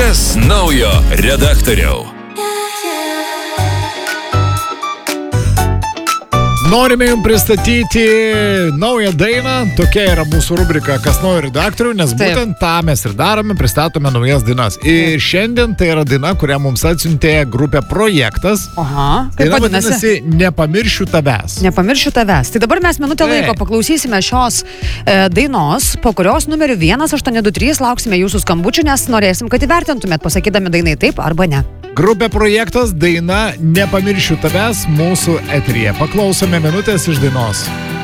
Kas naujo redaktoriau? Norime jums pristatyti naują dainą. Tokia yra mūsų rubrika Kas naujo redaktorių, nes būtent tą mes ir darome, pristatome naujas dainas. Ir šiandien tai yra daina, kurią mums atsiuntė grupė Projektas. Aha, kaip vadinasi Nepamiršiu tavęs. Nepamiršiu tavęs. Tai dabar mes minutę laiko paklausysime šios dainos, po kurios numeriu 1823 lauksime jūsų skambučių, nes norėsim, kad įvertintumėt, pasakydami dainai taip arba ne. Grupė Projektas, daina Nepamiršiu tavęs mūsų eteryje. Paklausome minutės iš dainos.